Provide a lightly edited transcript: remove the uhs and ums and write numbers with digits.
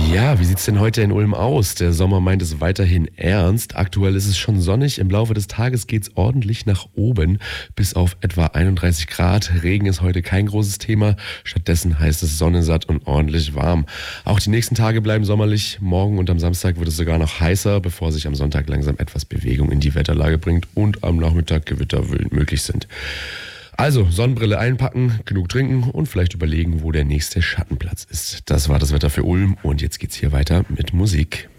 Ja, wie sieht's denn heute in Ulm aus? Der Sommer meint es weiterhin ernst. Aktuell ist es schon sonnig. Im Laufe des Tages geht's ordentlich nach oben, bis auf etwa 31 Grad. Regen ist heute kein großes Thema. Stattdessen heißt es sonnensatt und ordentlich warm. Auch die nächsten Tage bleiben sommerlich. Morgen und am Samstag wird es sogar noch heißer, bevor sich am Sonntag langsam etwas Bewegung in die Wetterlage bringt und am Nachmittag Gewitter möglich sind. Also Sonnenbrille einpacken, genug trinken und vielleicht überlegen, wo der nächste Schattenplatz ist. Das war das Wetter für Ulm und jetzt geht's hier weiter mit Musik.